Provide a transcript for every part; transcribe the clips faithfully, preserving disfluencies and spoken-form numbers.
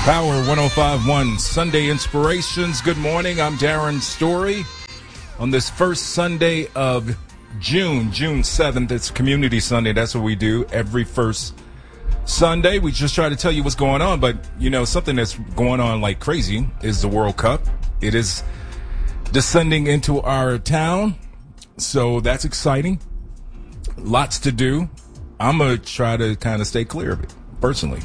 Power one oh five point one Sunday Inspirations. Good morning. I'm Darren Story. On this first Sunday of June, June seventh, it's Community Sunday. That's what we do every first Sunday. We just try to tell you what's going on. But, you know, something that's going on like crazy is the World Cup. It is descending into our town. So that's exciting. Lots to do. I'm going to try to kind of stay clear of it, personally.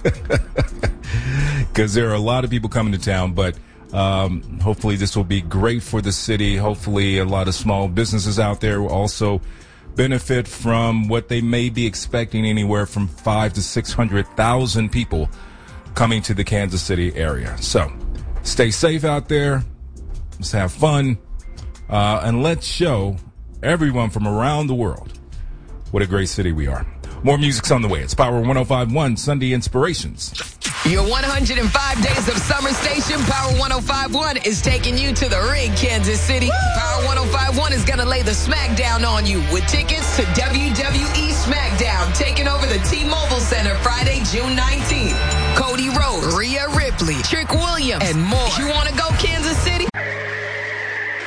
Because there are a lot of people coming to town, but um, hopefully this will be great for the city. Hopefully a lot of small businesses out there will also benefit from what they may be expecting, anywhere from five to six hundred thousand people coming to the Kansas City area. So stay safe out there. Let's have fun. Uh, and let's show everyone from around the world what a great city we are. More music's on the way. It's Power one oh five point one Sunday Inspirations. Your one hundred five days of summer station, Power one oh five point one, is taking you to the ring, Kansas City. Woo! Power one oh five point one is going to lay the smackdown on you with tickets to W W E SmackDown, taking over the T-Mobile Center Friday, June nineteenth. Cody Rhodes, Rhea Ripley, Trick Williams, and more. You want to go, Kansas City?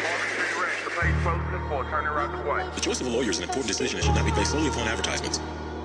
The choice of a lawyer is an important decision and should not be based solely upon advertisements.